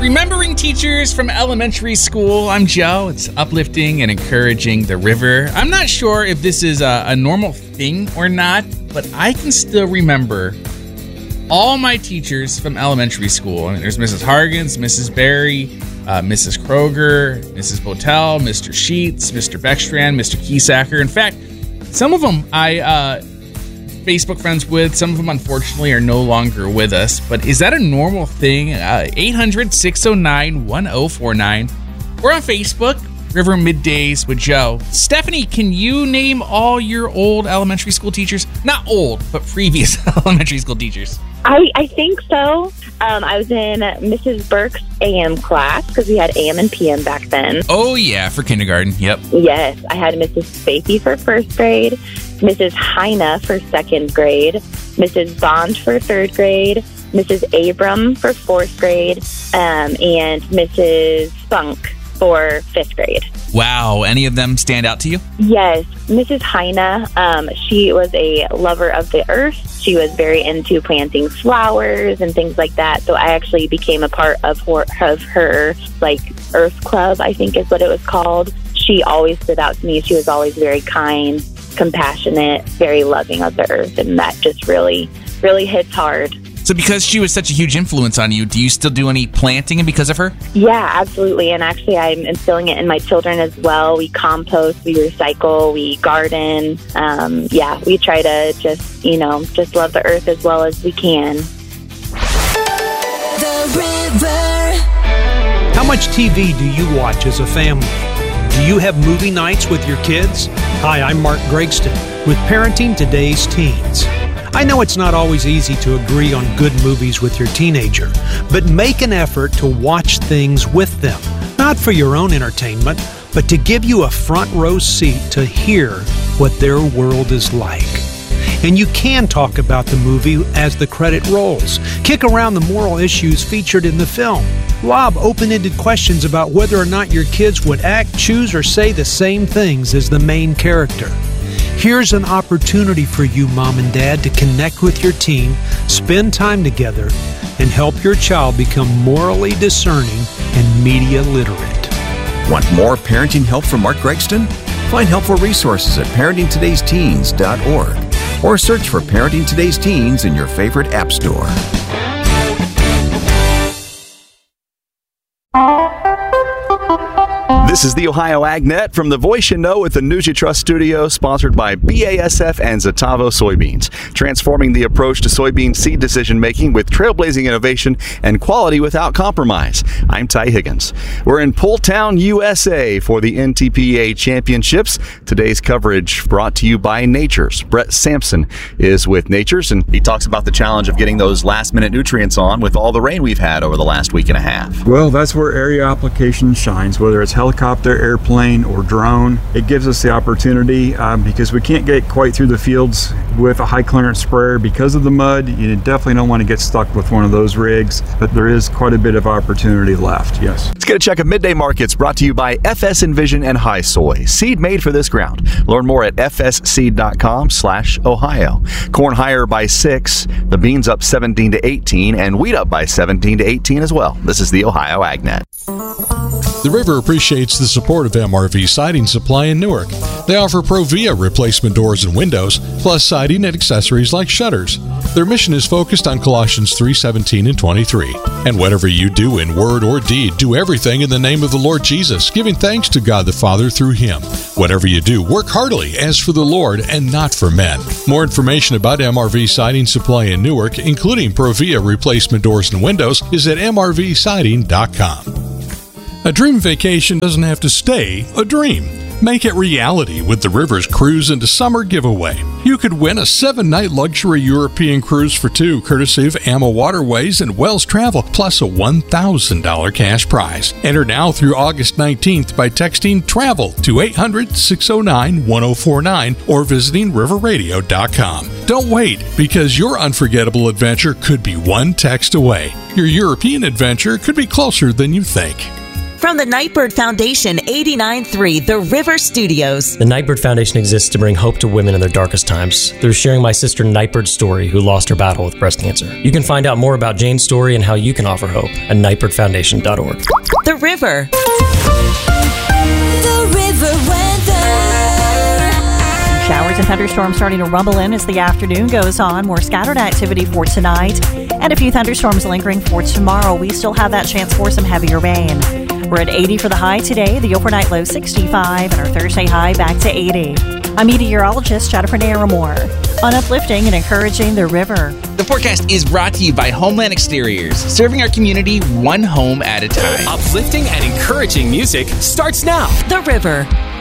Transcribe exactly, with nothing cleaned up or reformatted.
Remembering teachers from elementary school. I'm Joe. It's uplifting and encouraging the river. I'm not sure if this is a, a normal thing or not, but I can still remember all my teachers from elementary school. I mean, there's Missus Hargens, Missus Berry, uh, Missus Kroger, Missus Botel, Mister Sheets, Mister Beckstrand, Mister Kiesacker. In fact, some of them I uh, Facebook friends with. Some of them, unfortunately, are no longer with us. But is that a normal thing? Uh, eight hundred, six oh nine, one oh four nine. We're on Facebook, River Middays with Joe. Stephanie, can you name all your old elementary school teachers? Not old, but previous elementary school teachers. I, I think so. Um, I was in Missus Burke's A M class because we had A M and P M back then. Oh, yeah, for kindergarten. Yep. Yes. I had Missus Spacey for first grade, Missus Heine for second grade, Missus Bond for third grade, Missus Abram for fourth grade, um, and Missus Spunk for fifth grade. Wow. Any of them stand out to you? Yes. Missus Heine, um, she was a lover of the earth. She was very into planting flowers and things like that. So I actually became a part of her, of her like, Earth Club, I think is what it was called. She always stood out to me. She was always very kind, compassionate, very loving of the earth. And that just really, really hits hard. So because she was such a huge influence on you, do you still do any planting because of her? Yeah, absolutely. And actually, I'm instilling it in my children as well. We compost, we recycle, we garden. Um, yeah, we try to just, you know, just love the earth as well as we can. The river. How much T V do you watch as a family? Do you have movie nights with your kids? Hi, I'm Mark Gregston with Parenting Today's Teens. I know it's not always easy to agree on good movies with your teenager, but make an effort to watch things with them, not for your own entertainment, but to give you a front row seat to hear what their world is like. And you can talk about the movie as the credit rolls. Kick around the moral issues featured in the film. Lob open-ended questions about whether or not your kids would act, choose, or say the same things as the main character. Here's an opportunity for you, Mom and Dad, to connect with your teen, spend time together, and help your child become morally discerning and media literate. Want more parenting help from Mark Gregston? Find helpful resources at parenting todays teens dot org or search for Parenting Today's Teens in your favorite app store. This is the Ohio AgNet from the voice you know with the News You Trust studio, sponsored by B A S F and Zetavo Soybeans, transforming the approach to soybean seed decision-making with trailblazing innovation and quality without compromise. I'm Ty Higgins. We're in Pulltown, U S A for the N T P A Championships. Today's coverage brought to you by Nature's. Brett Sampson is with Nature's, and he talks about the challenge of getting those last-minute nutrients on with all the rain we've had over the last week and a half. Well, that's where area application shines, whether it's helicopter, airplane, or drone. It gives us the opportunity um, because we can't get quite through the fields with a high clearance sprayer because of the mud. You definitely don't want to get stuck with one of those rigs, but there is quite a bit of opportunity left, yes. Let's get a check of midday markets brought to you by F S Envision and High Soy, seed made for this ground. Learn more at f s seed dot com slash ohio. Corn higher by six, the beans up seventeen to eighteen, and wheat up by seventeen to eighteen as well. This is the Ohio AgNet. The River appreciates the support of M R V Siding Supply in Newark. They offer Provia replacement doors and windows, plus siding and accessories like shutters. Their mission is focused on Colossians three seventeen and twenty-three. And whatever you do in word or deed, do everything in the name of the Lord Jesus, giving thanks to God the Father through Him. Whatever you do, work heartily as for the Lord and not for men. More information about M R V Siding Supply in Newark, including Provia replacement doors and windows, is at m r v siding dot com. A dream vacation doesn't have to stay a dream. Make it reality with the River's Cruise into Summer giveaway. You could win a seven-night luxury European cruise for two, courtesy of Amma Waterways and Wells Travel, plus a one thousand dollars cash prize. Enter now through August nineteenth by texting TRAVEL to eight hundred, six oh nine, one oh four nine or visiting river radio dot com. Don't wait, because your unforgettable adventure could be one text away. Your European adventure could be closer than you think. From the Nightbird Foundation, eighty-nine point three The River Studios. The Nightbird Foundation exists to bring hope to women in their darkest times through sharing my sister Nightbird's story, who lost her battle with breast cancer. You can find out more about Jane's story and how you can offer hope at nightbird foundation dot org. The River. The River Weather. Showers and thunderstorms starting to rumble in as the afternoon goes on. More scattered activity for tonight and a few thunderstorms lingering for tomorrow. We still have that chance for some heavier rain. We're at eighty for the high today, the overnight low sixty-five, and our Thursday high back to eighty. I'm meteorologist Jennifer Naramore on Uplifting and Encouraging the River. The forecast is brought to you by Homeland Exteriors, serving our community one home at a time. Uplifting and encouraging music starts now. The River.